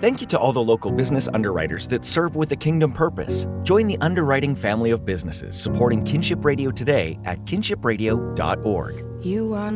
Thank you to all the local business underwriters that serve with a kingdom purpose. Join the underwriting family of businesses supporting Kinship Radio today at kinshipradio.org. You are